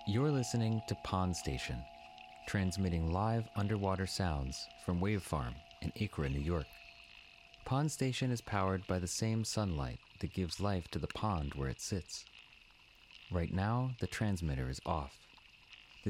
You're listening to Pond Station, transmitting live underwater sounds from Wave Farm in Acra, New York. Pond Station is powered by the same sunlight that gives life to the pond where it sits. Right now, the transmitter is off.